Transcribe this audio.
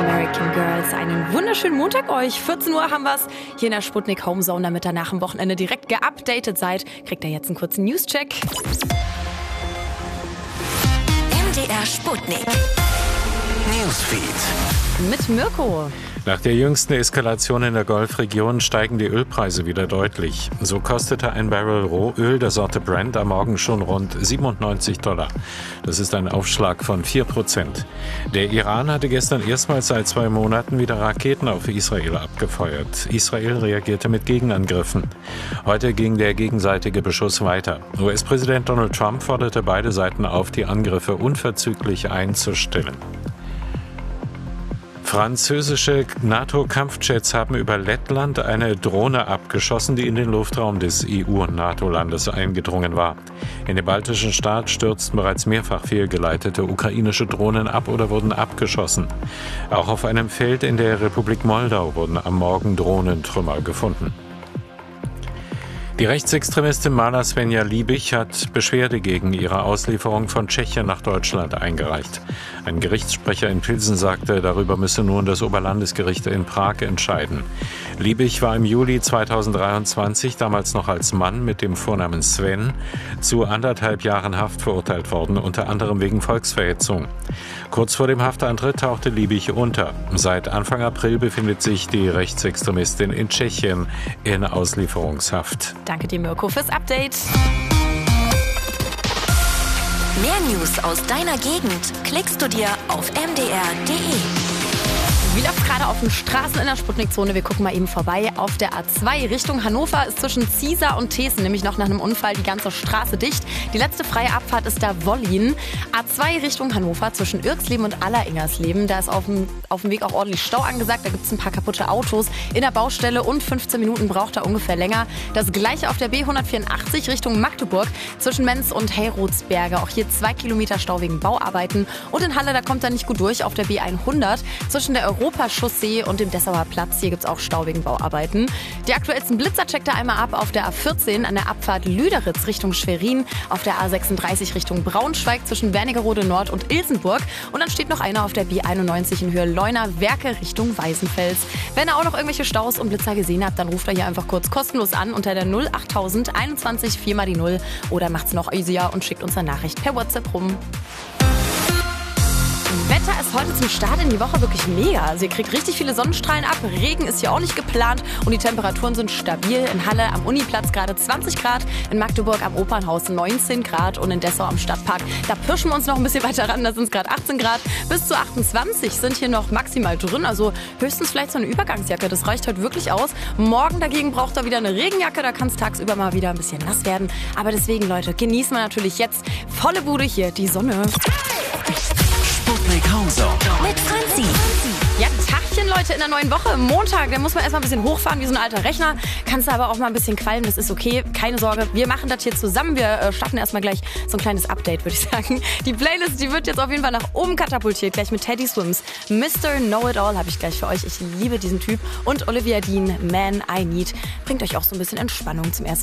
American Girls. Einen wunderschönen Montag euch. 14 Uhr haben wir's hier in der Sputnik Homezone. Damit ihr nach dem Wochenende direkt geupdatet seid, kriegt ihr jetzt einen kurzen Newscheck. MDR Sputnik Newsfeed Mit Mirko. Nach der jüngsten Eskalation in der Golfregion steigen die Ölpreise wieder deutlich. So kostete ein Barrel Rohöl der Sorte Brent am Morgen schon rund $97. Das ist ein Aufschlag von 4%. Der Iran hatte gestern erstmals seit 2 Monaten wieder Raketen auf Israel abgefeuert. Israel reagierte mit Gegenangriffen. Heute ging der gegenseitige Beschuss weiter. US-Präsident Donald Trump forderte beide Seiten auf, die Angriffe unverzüglich einzustellen. Französische NATO-Kampfjets haben über Lettland eine Drohne abgeschossen, die in den Luftraum des EU- und NATO-Landes eingedrungen war. In dem baltischen Staat stürzten bereits mehrfach fehlgeleitete ukrainische Drohnen ab oder wurden abgeschossen. Auch auf einem Feld in der Republik Moldau wurden am Morgen Drohnentrümmer gefunden. Die Rechtsextremistin Mala Svenja Liebig hat Beschwerde gegen ihre Auslieferung von Tschechien nach Deutschland eingereicht. Ein Gerichtssprecher in Pilsen sagte, darüber müsse nun das Oberlandesgericht in Prag entscheiden. Liebig war im Juli 2023, damals noch als Mann mit dem Vornamen Sven, zu 1,5 Jahren Haft verurteilt worden, unter anderem wegen Volksverhetzung. Kurz vor dem Haftantritt tauchte Liebig unter. Seit Anfang April befindet sich die Rechtsextremistin in Tschechien in Auslieferungshaft. Danke dir, Mirko, fürs Update. Mehr News aus deiner Gegend klickst du dir auf mdr.de. Wie läuft gerade auf den Straßen in der Sputnik-Zone? Wir gucken mal eben vorbei. Auf der A2 Richtung Hannover ist zwischen Ziesar und Thesen nämlich noch nach einem Unfall die ganze Straße dicht. Die letzte freie Abfahrt ist da Wollin. A2 Richtung Hannover zwischen Irksleben und Alleringers-Leben. Da ist auf dem Weg auch ordentlich Stau angesagt. Da gibt es ein paar kaputte Autos in der Baustelle und 15 Minuten braucht er ungefähr länger. Das gleiche auf der B184 Richtung Magdeburg zwischen Menz und Heyrotsberge. Auch hier 2 Kilometer Stau wegen Bauarbeiten. Und in Halle, da kommt er nicht gut durch auf der B100 zwischen der Europachaussee und dem Dessauer Platz. Hier gibt es auch Stau wegen Bauarbeiten. Die aktuellsten Blitzer checkt er einmal ab auf der A14 an der Abfahrt Lüderitz Richtung Schwerin, auf der A36 Richtung Braunschweig zwischen Wernigerode Nord und Ilsenburg. Und dann steht noch einer auf der B91 in Höhe Leuna-Werke Richtung Weißenfels. Wenn ihr auch noch irgendwelche Staus und Blitzer gesehen habt, dann ruft er hier einfach kurz kostenlos an unter der 08000 21 4 mal die 0 oder macht's noch easier und schickt uns eine Nachricht per WhatsApp rum. Wetter ist heute zum Start in die Woche wirklich mega. Also ihr kriegt richtig viele Sonnenstrahlen ab, Regen ist hier auch nicht geplant und die Temperaturen sind stabil. In Halle am Uniplatz gerade 20 Grad, in Magdeburg am Opernhaus 19 Grad und in Dessau am Stadtpark, da pirschen wir uns noch ein bisschen weiter ran, da sind es gerade 18 Grad. Bis zu 28 sind hier noch maximal drin, also höchstens vielleicht so eine Übergangsjacke, das reicht heute wirklich aus. Morgen dagegen braucht er wieder eine Regenjacke, da kann es tagsüber mal wieder ein bisschen nass werden. Aber deswegen, Leute, genießen wir natürlich jetzt volle Bude hier, die Sonne. Sputnik Homezone Mit Franzi. Ja, Tagchen, Leute, in der neuen Woche. Montag, da muss man erstmal ein bisschen hochfahren wie so ein alter Rechner. Kannst du aber auch mal ein bisschen qualmen, das ist okay. Keine Sorge, wir machen das hier zusammen. Wir starten erstmal gleich so ein kleines Update, würde ich sagen. Die Playlist, die wird jetzt auf jeden Fall nach oben katapultiert. Gleich mit Teddy Swims. Mr. Know-It-All habe ich gleich für euch. Ich liebe diesen Typ. Und Olivia Dean, Man I Need. Bringt euch auch so ein bisschen Entspannung zum ersten